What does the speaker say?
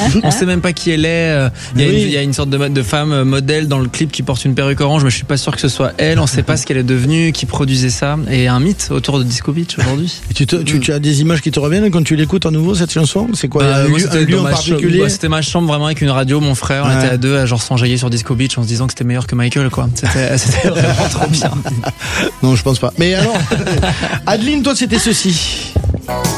On sait même pas qui elle est. Il y a une sorte de femme modèle dans le clip qui porte une perruque orange, mais je suis pas sûr que ce soit elle. On sait pas ce qu'elle est devenue, qui produisait ça. Et il y a un mythe autour de Disco Beach aujourd'hui. Et tu as des images qui te reviennent quand tu l'écoutes à nouveau, cette chanson? C'est quoi? Un lieu en particulier? C'était ma chambre vraiment avec une radio, mon frère. On était à deux à genre s'enjailler sur Disco Beach en se disant que c'était meilleur que Michael, quoi. C'était vraiment trop bien. Non, je pense pas. Mais alors, Adeline, toi, c'était ceci.